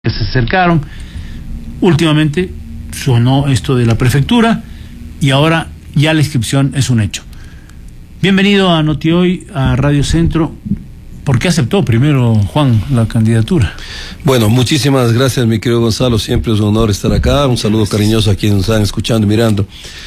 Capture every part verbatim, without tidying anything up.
que se acercaron. Últimamente sonó esto de la prefectura y ahora ya la inscripción es un hecho. Bienvenido a Noti Hoy, a Radio Centro. ¿Por qué aceptó primero, Juan, la candidatura? Bueno, muchísimas gracias, mi querido Gonzalo. Siempre es un honor estar acá. Un saludo cariñoso a quienes nos están escuchando y mirando.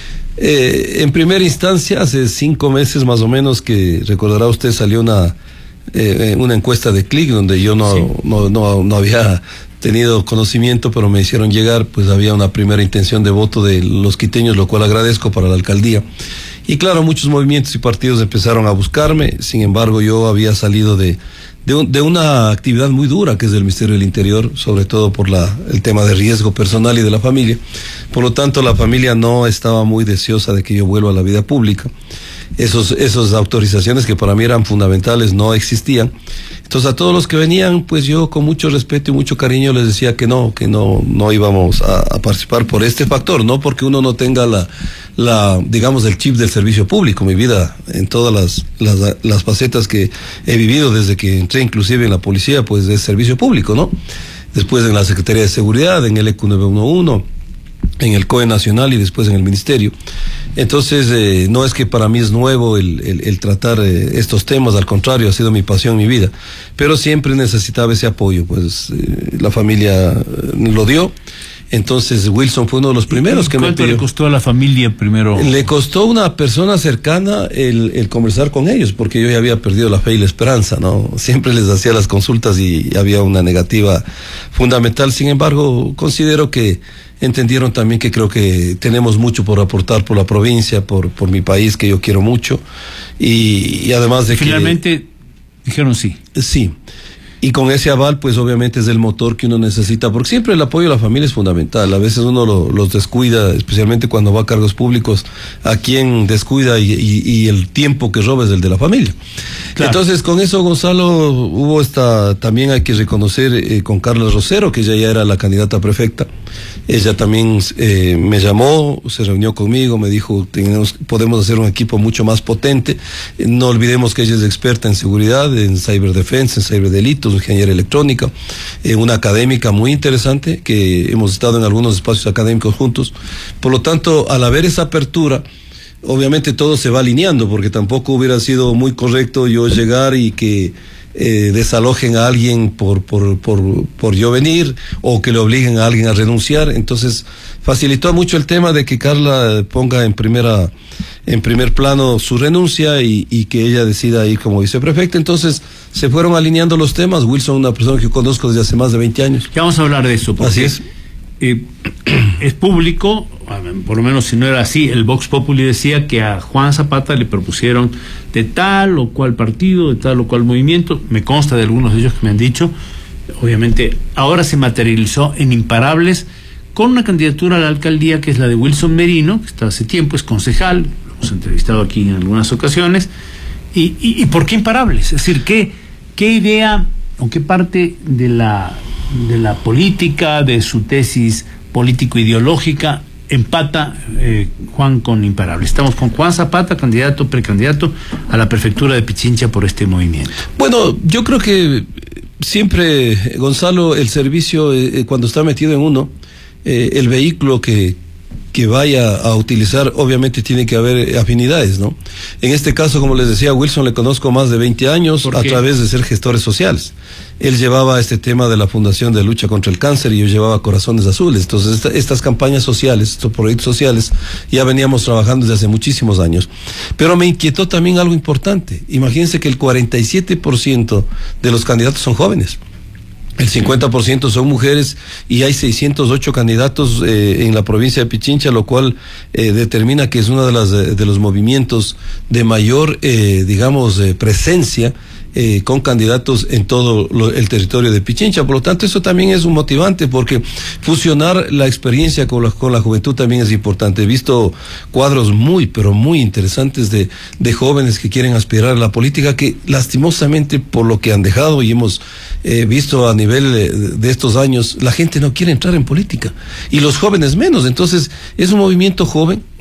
Eh, en primera instancia, hace cinco meses más o menos, que recordará usted, salió una eh, una encuesta de Click, donde yo no, sí. no, no, no había tenido conocimiento, pero me hicieron llegar, pues había una primera intención de voto de los quiteños, lo cual agradezco, para la alcaldía. Y claro, muchos movimientos y partidos empezaron a buscarme. Sin embargo, yo había salido de, de, un, de una actividad muy dura, que es del Ministerio del Interior, sobre todo por la, el tema de riesgo personal y de la familia. Por lo tanto, la familia no estaba muy deseosa de que yo vuelva a la vida pública. Esos, esas autorizaciones que para mí eran fundamentales no existían. Entonces, a todos los que venían, pues yo con mucho respeto y mucho cariño les decía que no, que no, no íbamos a, a participar por este factor, no porque uno no tenga la, la, digamos, el chip del servicio público. Mi vida, en todas las, las, las facetas que he vivido desde que entré inclusive en la policía, pues es servicio público, ¿no? Después en la Secretaría de Seguridad, en el E Q nueve uno uno, en el C O E Nacional y después en el Ministerio. Entonces, eh, no es que para mí es nuevo el, el, el tratar eh, estos temas, al contrario, ha sido mi pasión, mi vida, pero siempre necesitaba ese apoyo, pues eh, la familia eh, lo dio. Entonces Wilson fue uno de los primeros que me pidió. ¿Cuánto le costó a la familia primero? Le costó a una persona cercana el, el conversar con ellos, porque yo ya había perdido la fe y la esperanza, ¿no? Siempre les hacía las consultas y había una negativa fundamental. Sin embargo, considero que entendieron también que creo que tenemos mucho por aportar por la provincia, por, por mi país, que yo quiero mucho, y, y además de Finalmente, que... Finalmente dijeron sí. Sí. Y con ese aval, pues obviamente es el motor que uno necesita, porque siempre el apoyo de la familia es fundamental. A veces uno lo, los descuida, especialmente cuando va a cargos públicos, a quien descuida y, y, y el tiempo que roba es el de la familia. Claro. Entonces, con eso, Gonzalo, hubo esta, también hay que reconocer eh, con Carla Rosero, que ella ya era la candidata prefecta. Ella también eh, me llamó, se reunió conmigo, me dijo, tenemos, podemos hacer un equipo mucho más potente. Eh, no olvidemos que ella es experta en seguridad, en ciberdefensa, en ciberdelitos, ingeniera electrónica, eh, una académica muy interesante, que hemos estado en algunos espacios académicos juntos. Por lo tanto, al haber esa apertura, obviamente todo se va alineando, porque tampoco hubiera sido muy correcto yo llegar y que eh, desalojen a alguien por, por, por, por yo venir, o que le obliguen a alguien a renunciar. Entonces, facilitó mucho el tema de que Carla ponga en primera, en primer plano su renuncia y, y que ella decida ir como viceprefecta. Entonces, se fueron alineando los temas. Wilson, una persona que yo conozco desde hace más de veinte años. Ya vamos a hablar de eso, porque así es. Eh, es público, por lo menos si no era así, el Vox Populi decía que a Juan Zapata le propusieron de tal o cual partido, de tal o cual movimiento. Me consta de algunos de ellos que me han dicho. Obviamente, ahora se materializó en Imparables con una candidatura a la alcaldía que es la de Wilson Merino, que está hace tiempo, es concejal, lo hemos entrevistado aquí en algunas ocasiones. ¿Y, y, y por qué Imparables? Es decir, ¿qué, qué idea o qué parte de la, de la política, de su tesis político-ideológica empata eh, Juan con Imparables? Estamos con Juan Zapata, candidato, precandidato a la prefectura de Pichincha por este movimiento. Bueno, yo creo que siempre, Gonzalo, el servicio, eh, cuando está metido en uno, eh, el vehículo que que vaya a utilizar, obviamente tiene que haber afinidades, ¿no? En este caso, como les decía, a Wilson le conozco más de veinte años a través de ser gestores sociales. Él llevaba este tema de la Fundación de Lucha contra el Cáncer y yo llevaba Corazones Azules. Entonces, esta, estas campañas sociales, estos proyectos sociales, ya veníamos trabajando desde hace muchísimos años. Pero me inquietó también algo importante. Imagínense que el cuarenta y siete por ciento de los candidatos son jóvenes. El cincuenta por ciento son mujeres y hay seiscientos ocho candidatos eh, en la provincia de Pichincha, lo cual eh, determina que es uno de, las, de los movimientos de mayor, eh, digamos, eh, presencia eh, con candidatos en todo lo, el territorio de Pichincha. Por lo tanto, eso también es un motivante, porque fusionar la experiencia con la, con la juventud también es importante. He visto cuadros muy, pero muy interesantes de, de jóvenes que quieren aspirar a la política, que lastimosamente, por lo que han dejado y hemos eh, visto a nivel de estos años, la gente no quiere entrar en política y los jóvenes menos. Entonces, es un movimiento joven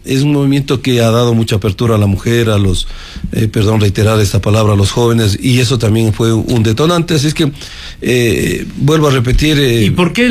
es un movimiento que ha dado mucha apertura a la mujer, a los, eh, perdón, reiterar esta palabra, a los jóvenes, y eso también fue un detonante. Así es que, eh, vuelvo a repetir. Eh, ¿Y por qué